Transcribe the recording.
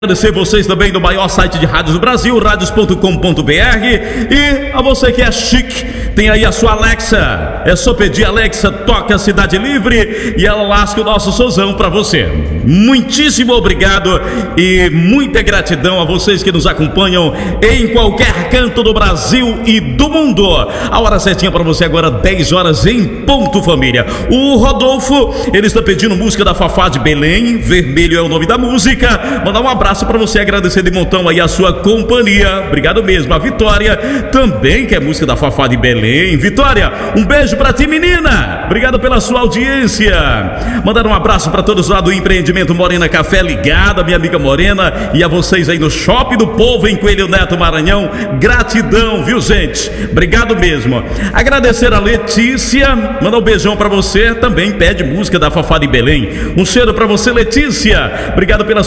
Agradecer vocês também do maior site de rádios do Brasil, radios.com.br. E a você que é chique, tem aí a sua Alexa. É só pedir: Alexa, toca Cidade Livre, e ela lasca o nosso sonzão pra você. Muitíssimo obrigado e muita gratidão a vocês que nos acompanham em qualquer canto do Brasil e do mundo. A hora certinha pra você agora, 10 horas em ponto, família. O Rodolfo, ele está pedindo música da Fafá de Belém. Vermelho é o nome da música. Mandar um abraço para você, agradecer de montão aí a sua companhia. Obrigado mesmo. A Vitória também quer música da Fafá de Belém. Vitória, um beijo pra ti, menina. Obrigado pela sua audiência. Mandar um abraço para todos lá do Empreendimento Morena Café Ligada, minha amiga Morena, e a vocês aí no Shopping do Povo em Coelho Neto, Maranhão. Gratidão, viu, gente? Obrigado mesmo. Agradecer a Letícia, mandar um beijão para você. Também pede música da Fafá de Belém. Um cheiro para você, Letícia. Obrigado pela